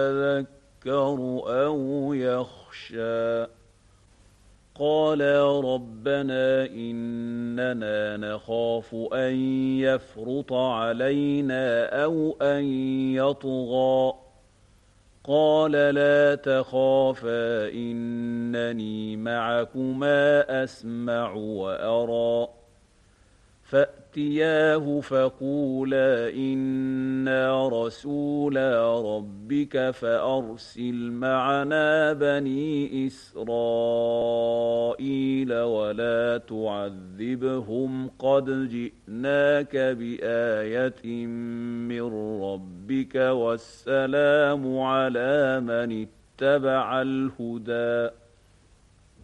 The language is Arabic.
يذكر أو يخشى قال يا ربنا إننا نخاف أن يفرط علينا أو أن يطغى قال لا تخافا إنني معكما أسمع وأرى فأتياه فقولا إنا رسولا ربك فأرسل معنا بني إسرائيل ولا تعذبهم قد جئناك بآية من ربك والسلام على من اتبع الهدى